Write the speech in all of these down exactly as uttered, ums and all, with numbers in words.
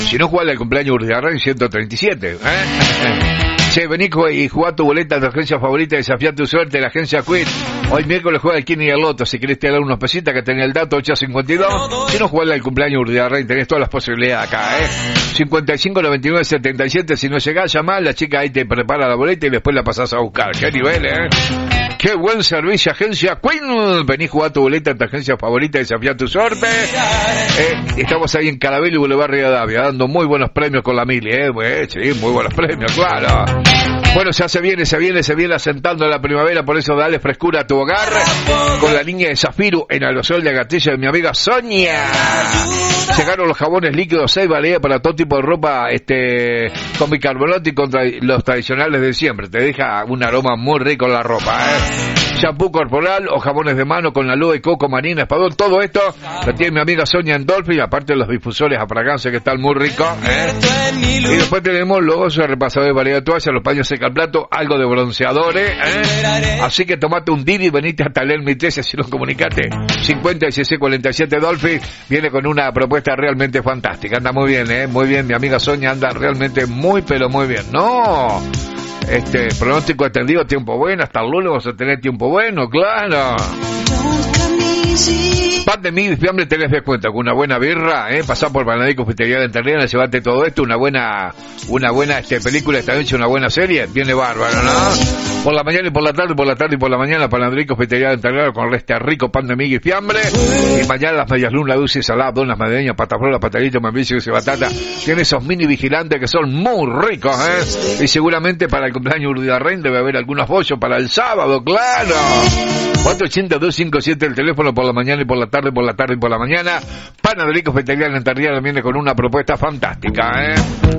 Si no, juega el cumpleaños Urdiarrey ciento treinta y siete. ¿Eh? Che, vení y jugá tu boleta de tu agencia favorita, desafía tu suerte, la agencia Queen. Hoy miércoles juega el Kini y el Loto. Si querés te dar unos pesitas que tenía el dato ocho cincuenta y dos. Si no, juega el cumpleaños Urdiarrey, tenés todas las posibilidades acá, ¿eh? cincuenta y cinco noventa y nueve setenta y siete. Si no llegás, llamá, la chica ahí te prepara la boleta y después la pasás a buscar. ¿Qué nivel, eh? ¡Qué buen servicio, agencia Queen! Vení, jugá tu boleta en tu agencia favorita, desafía tu suerte. Eh, estamos ahí en Carabel y Boulevard Rivadavia, dando muy buenos premios con la mili, ¿eh? Pues, sí, muy buenos premios, claro. Bueno, ya se viene, se viene, se viene asentando la primavera, por eso dale frescura a tu hogar con la línea de Zafiro en aerosol de Gatilla de mi amiga Sonia. Llegaron los jabones líquidos seis valía para todo tipo de ropa, este, con bicarbonato y contra los tradicionales de siempre. Te deja un aroma muy rico en la ropa, ¿eh? Shampoo corporal o jabones de mano con la luz de coco, marina, espadón, todo esto lo tiene mi amiga Sonia en Dolphin, aparte de los difusores a fragancia que están muy ricos, ¿eh? Y después tenemos los repasadores de variedad de toallas, los paños seca al plato, algo de bronceadores, ¿eh? Así que tomate un Didi y venite hasta leer mi tesis, si no comunicate. cincuenta y seis cuarenta y siete Dolphin viene con una propuesta realmente fantástica, anda muy bien, ¿eh? Muy bien, mi amiga Sonia anda realmente muy, pero muy bien. ¡No! Este, pronóstico extendido, tiempo bueno, hasta el lunes vamos a tener tiempo bueno, claro. Pan de mí, fiambre, tenés descuento con una buena birra, eh, pasá por Panadería y Confitería de Enterriana, llevate todo esto, una buena, una buena, este, película esta noche, una buena serie, viene bárbaro, ¿no? Por la mañana y por la tarde, por la tarde y por la mañana, Panadería y Confitería de Enterriana con este rico pan de miga y fiambre, y mañana las medias lunas, dulces, saladas, donas madrileñas, pataflora, patadito, mambicio y batata, tiene esos mini vigilantes que son muy ricos, eh, y seguramente para el cumpleaños Urdiarrey debe haber algunos bollos para el sábado, claro. cuatro ochenta, dos cincuenta y siete el teléfono por la mañana y por la tarde, por la tarde y por la mañana. Panadería y Confitería de Enterriana viene con una propuesta fantástica, ¿eh?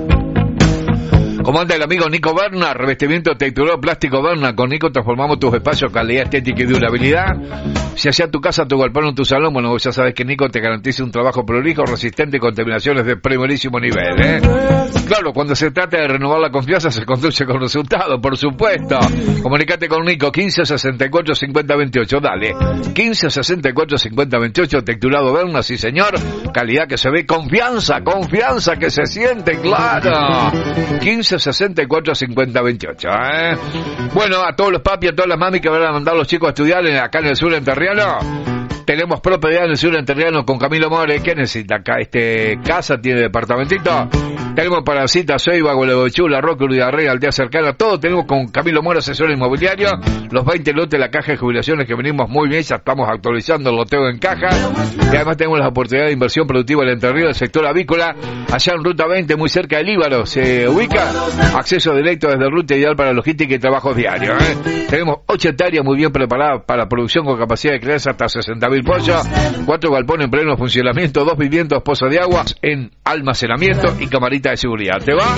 ¿Cómo anda el amigo Nico Berna? Revestimiento texturado plástico Berna. Con Nico transformamos tus espacios, calidad estética y durabilidad. Si hacia tu casa, tu galpón o tu salón, bueno, vos ya sabes que Nico te garantiza un trabajo prolijo, resistente con terminaciones de primerísimo nivel, ¿eh? Claro, cuando se trata de renovar la confianza, se conduce con resultados, por supuesto. Comunicate con Nico, quince sesenta y cuatro cincuenta veintiocho, dale. quince sesenta y cuatro cincuenta veintiocho, texturado Berna, sí señor. Calidad que se ve, confianza, confianza que se siente, claro. quince sesenta y cuatro cincuenta veintiocho, ¿eh? Bueno, a todos los papi, a todas las mami que van a mandar los chicos a estudiar en, acá en el sur enterriano, tenemos propiedad en el sur enterriano con Camilo More. ¿Qué necesita acá? Este, casa, tiene departamentito. Tenemos para cita Ceiba, Gualeguaychú, La Roca, Urdiarrey, Aldea Cercana, todo tenemos con Camilo Mora, asesor inmobiliario. Los veinte lotes de la caja de jubilaciones que venimos muy bien, ya estamos actualizando el loteo en caja. Y además tenemos las oportunidades de inversión productiva en el Entre Ríos, del sector avícola, allá en Ruta veinte, muy cerca del Líbaro, se ubica. Acceso directo desde ruta, ideal para logística y trabajos diarios, ¿eh? Tenemos ocho hectáreas muy bien preparadas para producción con capacidad de crearse hasta sesenta mil pollos, cuatro galpones en pleno funcionamiento, dos viviendas, pozos de agua en almacenamiento y camarita de seguridad. ¿Te va?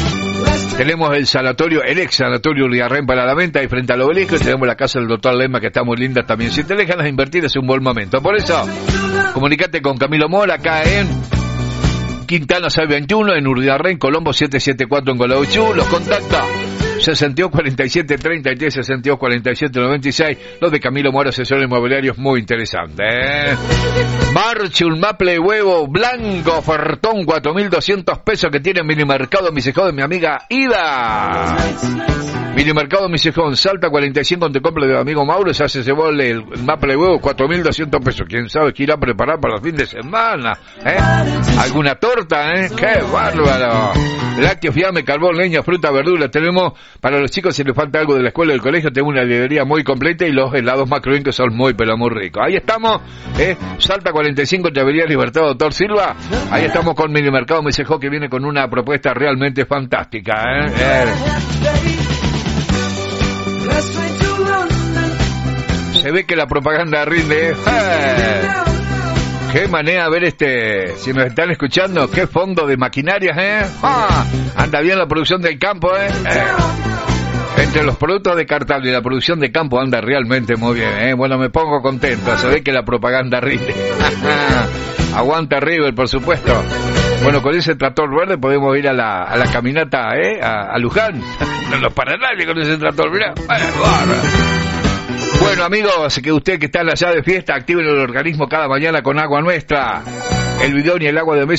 Tenemos el sanatorio, el ex sanatorio Urdiarrey para la venta y frente al obelisco, y tenemos la casa del doctor Lema que está muy linda también. Si te dejan invertir es un buen momento. Por eso, comunicate con Camilo Mora acá en Quintana seiscientos veintiuno, en Urdiarrey, Colombo setecientos setenta y cuatro en Gualeguaychú. Los contacta sesenta y dos cuarenta y siete treinta y tres, sesenta y dos cuarenta y siete noventa y seis. Los de Camilo Mora, asesor inmobiliario, es muy interesante, ¿eh? Marche un maple de huevo blanco, ofertón, cuatro mil doscientos pesos que tiene en Minimercado Misejón de mi amiga Ida. Minimercado Misejón, Salta cuarenta y cinco, te compra de amigo Mauro, se hace cebolle el, el maple de huevo, cuatro mil doscientos pesos. ¿Quién sabe qué irá a preparar para el fin de semana? ¿Eh? ¿Alguna torta, eh? ¡Qué bárbaro! Lácteos, fiame, carbón, leña, fruta, verdura. Tenemos, para los chicos si les falta algo de la escuela o del colegio, tenemos una librería muy completa y los helados Macroin que son muy, pero muy ricos. Ahí estamos, ¿eh? Salta cuarenta y cinco, Avenida Libertad, Doctor Silva. Ahí estamos con Minimercado Misejón, que viene con una propuesta realmente fantástica, ¿eh? eh. Se ve que la propaganda rinde. ¡Eh! Qué manera de ver este, si me están escuchando, qué fondo de maquinarias, ¿eh? ¡Ah! Anda bien la producción del campo, ¿eh? ¿eh? Entre los productos de cartable y la producción de campo anda realmente muy bien, ¿eh? Bueno, me pongo contento, se ve que la propaganda rinde. Aguanta River, por supuesto. Bueno, con ese tractor verde podemos ir a la, a la caminata, ¿eh? A, a Luján. No nos para nadie con ese tractor, mirá. Bueno, amigos, que usted que está allá de fiesta, activen el organismo cada mañana con agua nuestra. El bidón y el agua de mesa